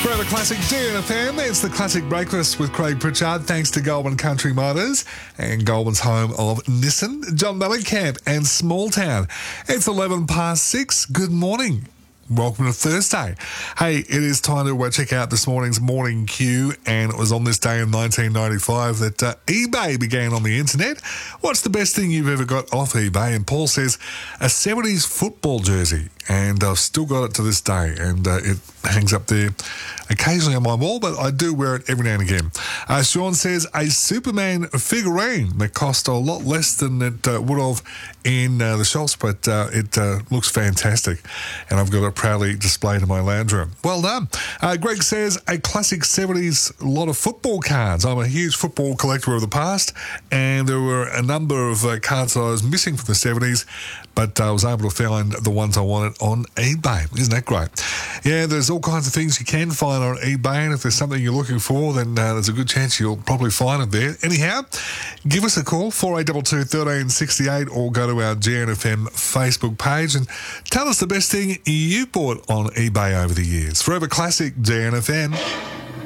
Forever Classic DNFM. It's the Classic Breakfast with Craig Pritchard, thanks to Goulburn Country Motors and Goulburn's home of Nissan, John Mellencamp and Small Town. It's 6:11. Good morning. Welcome to Thursday. Hey, it is time to check out this morning's Morning Queue, and it was on this day in 1995 that eBay began on the internet. What's the best thing you've ever got off eBay? And Paul says a 70s football jersey, and I've still got it to this day, and it hangs up there occasionally on my wall, but I do wear it every now and again. Sean says a Superman figurine that cost a lot less than it would have in the shops, but it looks fantastic, and I've got it proudly displayed in my lounge room. Well done. Greg says a classic 70s lot of football cards. I'm a huge football collector of the past, and there were a number of cards that I was missing from the 70s, but I was able to find the ones I wanted on eBay. Isn't that great? Yeah, there's all kinds of things you can find on eBay, and if there's something you're looking for, then there's a good chance you'll probably find it there. Anyhow, give us a call, 4822 1368, or go to our GNFM Facebook page and tell us the best thing you bought on eBay over the years. Forever Classic GNFM.